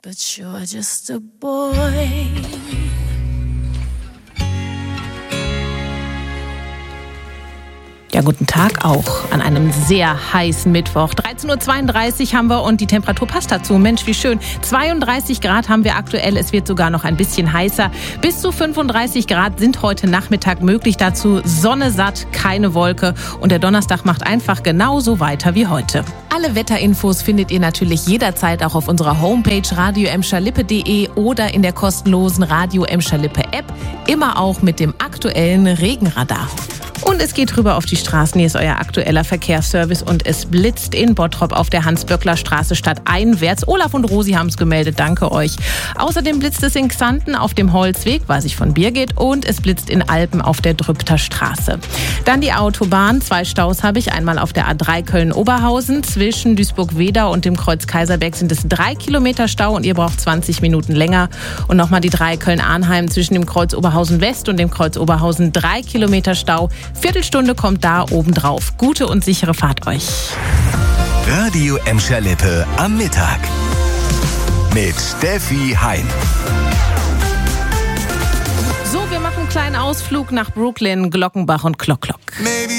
but you're just a boy. Ja, guten Tag auch an einem sehr heißen Mittwoch. 13.32 Uhr haben wir und die Temperatur passt dazu. Mensch, wie schön. 32 Grad haben wir aktuell. Es wird sogar noch ein bisschen heißer. Bis zu 35 Grad sind heute Nachmittag möglich. Dazu Sonne satt, keine Wolke. Und der Donnerstag macht einfach genauso weiter wie heute. Alle Wetterinfos findet ihr natürlich jederzeit auch auf unserer Homepage radioemscherlippe.de oder in der kostenlosen Radio Emscher Lippe App. Immer auch mit dem aktuellen Regenradar. Und es geht rüber auf die Straßen. Hier ist euer aktueller Verkehrsservice und es blitzt in Bottrop auf der Hans-Böckler-Straße stadteinwärts. Olaf und Rosi haben es gemeldet, danke euch. Außerdem blitzt es in Xanten auf dem Holzweg, weiß ich von Birgit, und es blitzt in Alpen auf der Drüpter Straße. Dann die Autobahn, 2 Staus habe ich, einmal auf der A3 Köln-Oberhausen. Zwischen Duisburg-Wedau und dem Kreuz Kaiserberg sind es 3 Kilometer Stau und ihr braucht 20 Minuten länger. Und nochmal die 3 Köln-Arnheim zwischen dem Kreuz Oberhausen West und dem Kreuz Oberhausen 3 Kilometer Stau. Viertelstunde kommt da oben drauf. Gute und sichere Fahrt euch. Radio Emscher Lippe am Mittag mit Steffi Hein. So, wir machen einen kleinen Ausflug nach Brooklyn, Glockenbach und Klock.